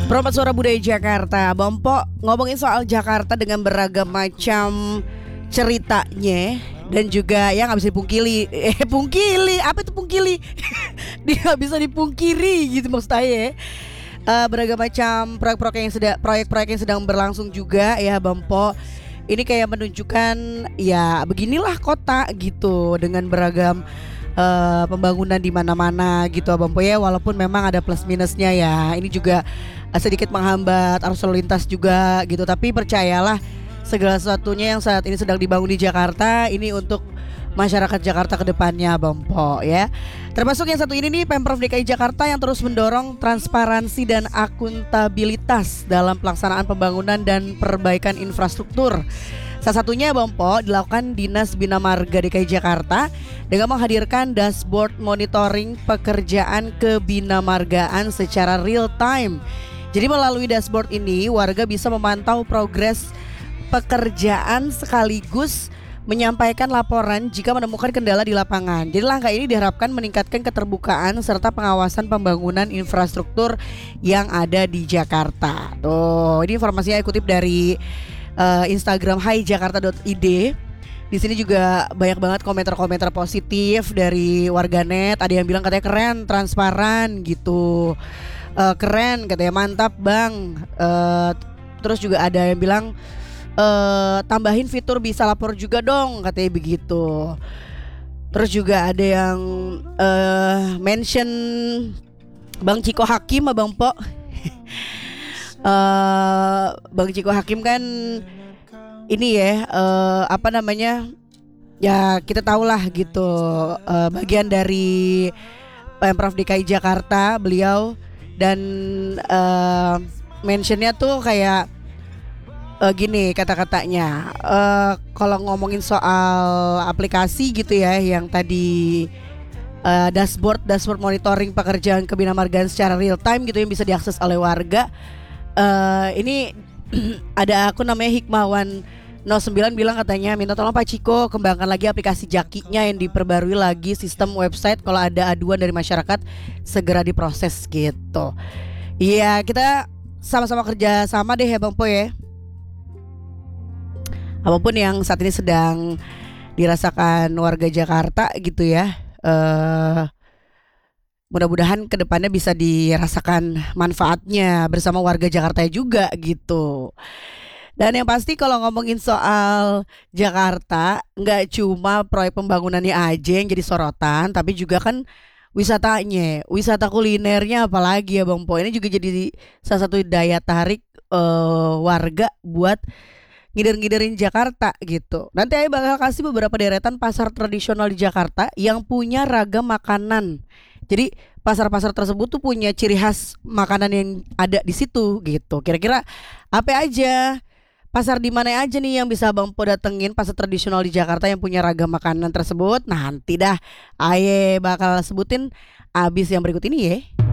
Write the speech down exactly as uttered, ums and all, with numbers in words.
Perompak Suara Budaya Jakarta, Bompo ngomongin soal Jakarta dengan beragam macam ceritanya dan juga ya nggak bisa dipungkiri. Eh pungkili, apa itu pungkili? Dia nggak bisa dipungkiri gitu maksud saya. Uh, beragam macam proyek-proyek yang sedang proyek-proyek yang sedang berlangsung juga ya Bompo. Ini kayak menunjukkan ya beginilah kota gitu dengan beragam uh, pembangunan di mana-mana gitu Abang Po ya, walaupun memang ada plus minusnya ya. Ini juga uh, sedikit menghambat arus lalu lintas juga gitu, tapi percayalah segala sesuatunya yang saat ini sedang dibangun di Jakarta ini untuk masyarakat Jakarta ke depannya Bang Po ya. Termasuk yang satu ini nih, Pemprov D K I Jakarta yang terus mendorong transparansi dan akuntabilitas dalam pelaksanaan pembangunan dan perbaikan infrastruktur. Salah satunya Bang Po dilakukan Dinas Bina Marga D K I Jakarta dengan menghadirkan dashboard monitoring pekerjaan kebinamargaan secara real time. Jadi melalui dashboard ini warga bisa memantau progres pekerjaan sekaligus menyampaikan laporan jika menemukan kendala di lapangan. Jadi langkah ini diharapkan meningkatkan keterbukaan serta pengawasan pembangunan infrastruktur yang ada di Jakarta. Tuh, ini informasinya saya kutip dari uh, Instagram hai jakarta dot i d. Di sini juga banyak banget komentar-komentar positif dari warganet. Ada yang bilang katanya keren, transparan gitu. Uh, keren katanya, mantap bang. Uh, terus juga ada yang bilang Uh, tambahin fitur bisa lapor juga dong katanya begitu. Terus juga ada yang uh, mention Bang Ciko Hakim Abang Po. uh, Bang Ciko Hakim kan ini ya uh, apa namanya, ya kita tahulah gitu, uh, bagian dari Pemprov D K I Jakarta beliau. Dan uh, mentionnya tuh kayak Uh, gini kata-katanya, uh, kalau ngomongin soal aplikasi gitu ya, yang tadi uh, dashboard dashboard monitoring pekerjaan kebinamargaan secara real time gitu yang bisa diakses oleh warga. Uh, ini ada akun namanya Hikmawan nol sembilan bilang katanya minta tolong Pak Ciko kembangkan lagi aplikasi Jakinya yang diperbarui lagi sistem website, kalau ada aduan dari masyarakat segera diproses gitu. Iya, kita sama-sama kerja sama deh ya Bang Po ya. Apapun yang saat ini sedang dirasakan warga Jakarta gitu ya, uh, mudah-mudahan kedepannya bisa dirasakan manfaatnya bersama warga Jakarta juga gitu. Dan yang pasti kalau ngomongin soal Jakarta, nggak cuma proyek pembangunannya aja yang jadi sorotan, tapi juga kan wisatanya, wisata kulinernya apalagi ya Bang Po. Ini juga jadi salah satu daya tarik uh, warga buat ngider-ngiderin Jakarta gitu. Nanti saya bakal kasih beberapa deretan pasar tradisional di Jakarta yang punya ragam makanan. Jadi pasar-pasar tersebut tuh punya ciri khas makanan yang ada di situ gitu. Kira-kira apa aja, pasar di mana aja nih yang bisa Bang Po datengin, pasar tradisional di Jakarta yang punya ragam makanan tersebut? Nanti dah Aye bakal sebutin abis yang berikut ini ya.